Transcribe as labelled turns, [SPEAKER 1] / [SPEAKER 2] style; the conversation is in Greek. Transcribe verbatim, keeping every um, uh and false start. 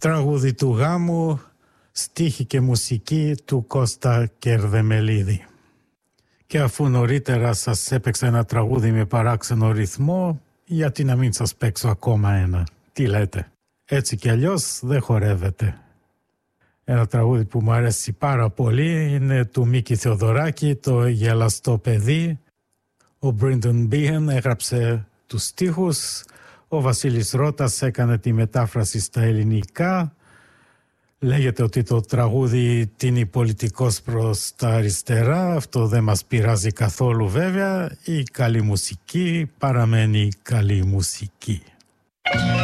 [SPEAKER 1] τραγούδι του γάμου, στίχη και μουσική του Κώστα Κερδεμελίδη. Και αφού νωρίτερα σας έπαιξα ένα τραγούδι με παράξενο ρυθμό, γιατί να μην σας παίξω ακόμα ένα? Τι λέτε? Έτσι κι αλλιώς δεν χορεύετε. Ένα τραγούδι που μου αρέσει πάρα πολύ είναι του Μίκη Θεοδωράκη, το «Γελαστό παιδί». Ο Μπρίντον Μπίεν έγραψε τους στίχους, ο Βασίλης Ρώτας έκανε τη μετάφραση στα ελληνικά. Λέγεται ότι το τραγούδι τίνει πολιτικός προς τα αριστερά, αυτό δεν μας πειράζει καθόλου βέβαια. Η καλή μουσική παραμένει καλή μουσική.